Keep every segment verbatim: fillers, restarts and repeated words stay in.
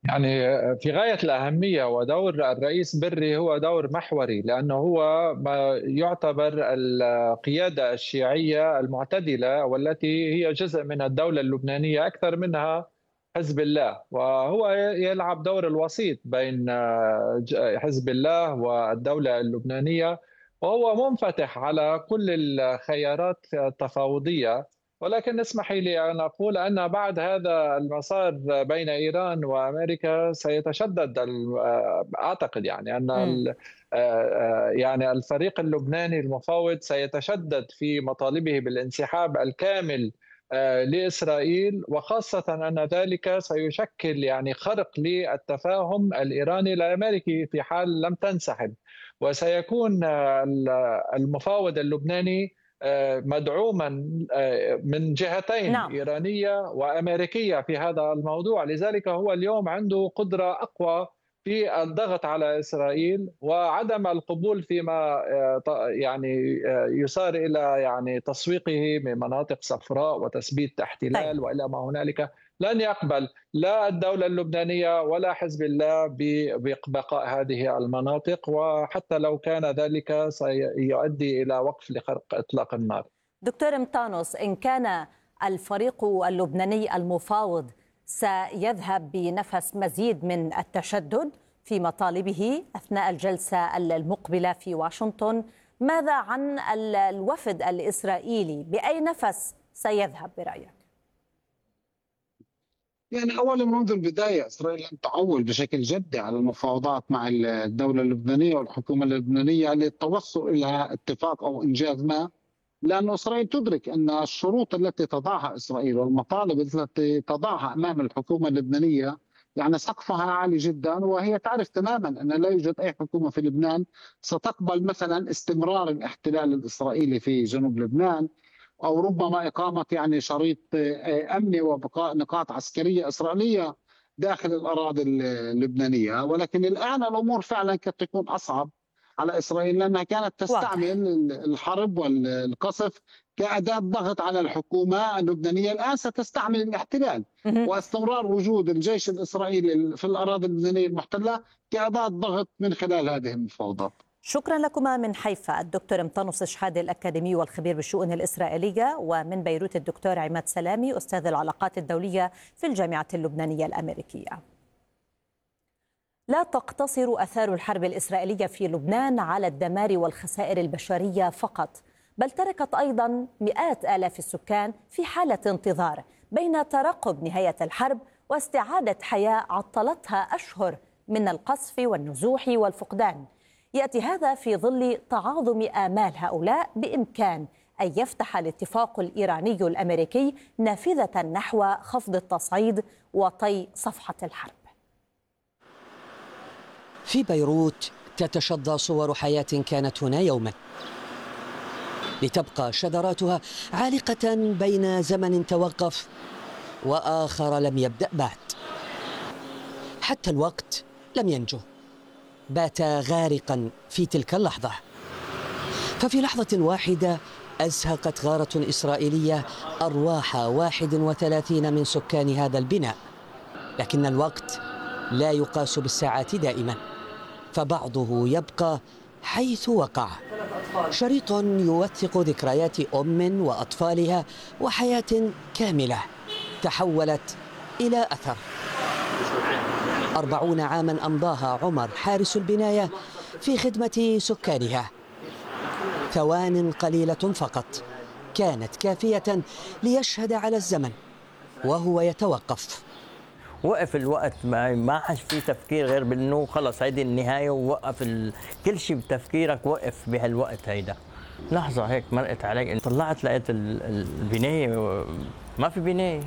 يعني في غاية الأهمية، ودور الرئيس بري هو دور محوري، لأنه هو ما يعتبر القيادة الشيعية المعتدلة، والتي هي جزء من الدولة اللبنانية أكثر منها حزب الله، وهو يلعب دور الوسيط بين حزب الله والدولة اللبنانية، وهو منفتح على كل الخيارات التفاوضية. ولكن اسمحي لي أن أقول أن بعد هذا المسار بين إيران وأمريكا سيتشدد ال- أعتقد يعني أن مم. ال- يعني الفريق اللبناني المفاوض سيتشدد في مطالبه بالانسحاب الكامل لإسرائيل، وخاصة أن ذلك سيشكل يعني خرق للتفاهم الإيراني الأمريكي في حال لم تنسحب. وسيكون المفاوض اللبناني مدعوما من جهتين نعم. إيرانية وأمريكية في هذا الموضوع، لذلك هو اليوم عنده قدرة أقوى في الضغط على إسرائيل وعدم القبول فيما يعني يصار إلى يعني تسويقه من مناطق صفراء وتثبيت طيب. احتلال وإلى ما هنالك. لن يقبل لا الدولة اللبنانية ولا حزب الله ببقاء هذه المناطق، وحتى لو كان ذلك سيؤدي إلى وقف لخرق إطلاق النار. دكتور مطانوس، إن كان الفريق اللبناني المفاوض سيذهب بنفس مزيد من التشدد في مطالبه أثناء الجلسة المقبلة في واشنطن، ماذا عن الوفد الإسرائيلي؟ بأي نفس سيذهب برأيك؟ يعني أولا منذ البداية إسرائيل لم تعول بشكل جدي على المفاوضات مع الدولة اللبنانية والحكومة اللبنانية للتوصل إلى اتفاق أو إنجاز ما، لأن إسرائيل تدرك أن الشروط التي تضعها إسرائيل والمطالب التي تضعها أمام الحكومة اللبنانية يعني سقفها عالي جدا، وهي تعرف تماما أن لا يوجد أي حكومة في لبنان ستقبل مثلا استمرار الاحتلال الإسرائيلي في جنوب لبنان، أو ربما إقامة يعني شريط أمني وبقاء نقاط عسكرية إسرائيلية داخل الأراضي اللبنانية. ولكن الآن الأمور فعلا قد تكون أصعب على إسرائيل، لأنها كانت واضح. تستعمل الحرب والقصف كأداة ضغط على الحكومة اللبنانية. الآن ستستعمل الاحتلال مهم. واستمرار وجود الجيش الإسرائيلي في الأراضي اللبنانية المحتلة كأداة ضغط من خلال هذه المفاوضات. شكرا لكما من حيفا الدكتور مطانوس شحادة الأكاديمي والخبير بالشؤون الإسرائيلية، ومن بيروت الدكتور عماد سلامي أستاذ العلاقات الدولية في الجامعة اللبنانية الأمريكية. لا تقتصر آثار الحرب الإسرائيلية في لبنان على الدمار والخسائر البشرية فقط، بل تركت أيضا مئات آلاف السكان في حالة انتظار بين ترقب نهاية الحرب واستعادة حياة عطلتها أشهر من القصف والنزوح والفقدان. يأتي هذا في ظل تعاظم آمال هؤلاء بإمكان أن يفتح الاتفاق الإيراني الأمريكي نافذة نحو خفض التصعيد وطي صفحة الحرب. في بيروت تتشظى صور حياة كانت هنا يوما، لتبقى شذراتها عالقة بين زمن توقف وآخر لم يبدأ بعد. حتى الوقت لم ينجو، بات غارقا في تلك اللحظة. ففي لحظة واحدة أزهقت غارة إسرائيلية أرواح واحد وثلاثين من سكان هذا البناء. لكن الوقت لا يقاس بالساعات دائما، فبعضه يبقى حيث وقع. شريط يوثق ذكريات أم وأطفالها وحياة كاملة تحولت إلى أثر. أربعون عاما أمضاها عمر حارس البناية في خدمة سكانها. ثوان قليلة فقط كانت كافية ليشهد على الزمن وهو يتوقف. وقف الوقت، ما ما حش في تفكير غير بانه خلص هيدي النهايه، ووقف ال... كل شيء بتفكيرك وقف بهالوقت هيدا. لحظه هيك مرقت علي، طلعت لقيت ال... البنايه ما في بنايه.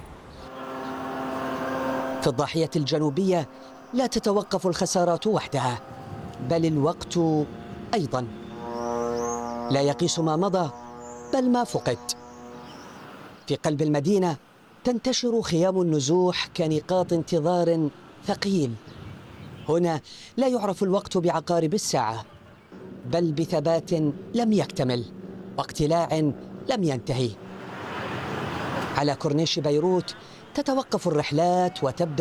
في الضاحية الجنوبية لا تتوقف الخسارات وحدها، بل الوقت أيضا لا يقيس ما مضى بل ما فقد. في قلب المدينة تنتشر خيام النزوح كنقاط انتظار ثقيل. هنا لا يعرف الوقت بعقارب الساعة، بل بثبات لم يكتمل واقتلاع لم ينتهي. على كورنيش بيروت تتوقف الرحلات وتبدأ